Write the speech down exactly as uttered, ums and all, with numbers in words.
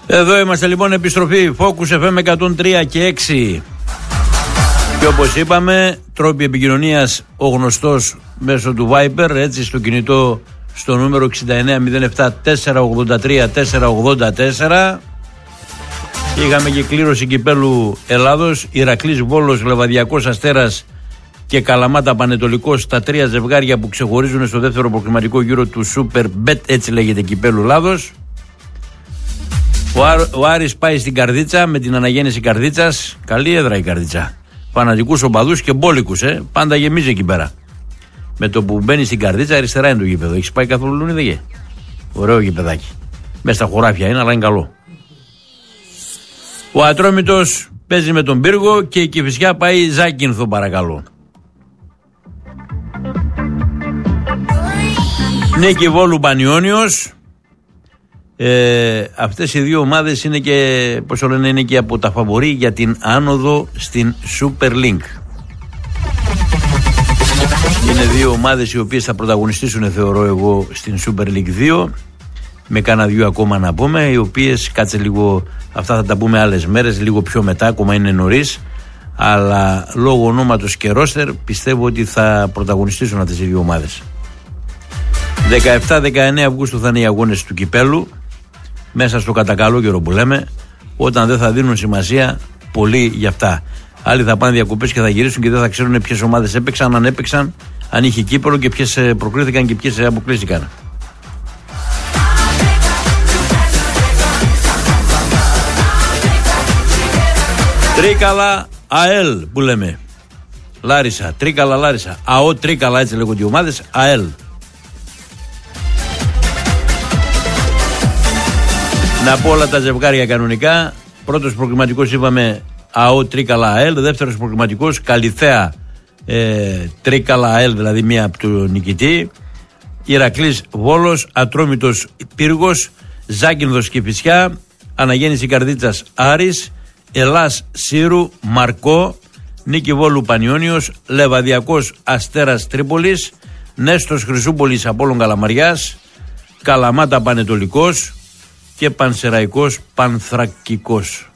Εδώ είμαστε λοιπόν, επιστροφή Focus εφ εμ εκατόν τρία και έξι. Και όπως είπαμε, τρόποι επικοινωνίας, ο γνωστός μέσω του Viber, έτσι, στο κινητό στο νούμερο εξήντα εννέα μηδέν επτά τετρακόσια ογδόντα τρία τετρακόσια ογδόντα τέσσερα. Είχαμε και κλήρωση κυπέλου Ελλάδος, Ηρακλής Βόλος, Λεβαδιακός Αστέρας και Καλαμάτα Πανετολικός, τα τρία ζευγάρια που ξεχωρίζουν στο δεύτερο προκριματικό γύρο του Super Bet, έτσι λέγεται, κυπέλου Ελλάδος. Ο, Άρ, ο Άρης πάει στην Καρδίτσα με την αναγέννηση Καρδίτσας. Καλή έδρα η Καρδίτσα. Φανατικούς οπαδούς και μπόλικους, ε. Πάντα γεμίζει εκεί πέρα. Με το που μπαίνει στην Καρδίτσα, αριστερά είναι το γήπεδο. Έχεις πάει καθόλου, Λούνιδε? Ωραίο γήπεδάκι. Μέσα στα χωράφια είναι, αλλά είναι καλό. Ο Ατρόμητος παίζει με τον Πύργο και η Κηφισιά πάει Ζάκυνθο, παρακαλώ. Νίκη Βόλου Πανιώνιος. Ε, αυτές οι δύο ομάδες είναι και, πώς το λένε, είναι και από τα φαβορί για την άνοδο στην Super League. Είναι δύο ομάδες οι οποίες θα πρωταγωνιστήσουν, θεωρώ εγώ, στην Super League δύο, με κάνα δύο ακόμα να πούμε, οι οποίες, κάτσε λίγο, αυτά θα τα πούμε άλλες μέρες, λίγο πιο μετά, ακόμα είναι νωρίς, αλλά λόγω ονόματος και ρόστερ πιστεύω ότι θα πρωταγωνιστήσουν αυτές οι δύο ομάδες. δεκαεπτά δεκαεννέα Αυγούστου θα είναι οι αγώνες του κυπέλου, μέσα στο κατακαλό καιρό που λέμε, όταν δεν θα δίνουν σημασία πολύ για αυτά. Άλλοι θα πάνε διακοπές και θα γυρίσουν και δεν θα ξέρουν ποιες ομάδες έπαιξαν, αν έπαιξαν, αν είχε κύπελο και ποιες προκρίθηκαν και ποιες αποκλείστηκαν. Τρίκαλα ΑΕΛ που λέμε. Λάρισα, Τρίκαλα Λάρισα. ΑΟ Τρίκαλα, έτσι λέγονται οι ομάδες, ΑΕΛ. Να πω όλα τα ζευγάρια κανονικά. Πρώτος προκριματικός είπαμε ΑΟ Τρίκαλα ΑΕΛ. Δεύτερος προκριματικός Καλιθέα ε, Τρίκαλα ΑΕΛ, δηλαδή μία από τον νικητή. Ηρακλής Βόλος, Ατρόμητος Πύργος, Ζάκυνθος Κηφισιά, Αναγέννηση Καρδίτσας Άρης, Ελλάς Σύρου Μαρκό, Νίκη Βόλου Πανιώνιος, Λεβαδιακός Αστέρας Τρίπολης, Νέστος Χρυσούπολης Απόλλων Καλαμαριάς, Καλαμάτα Πανετολικός και Πανσεραϊκός Πανθρακικός.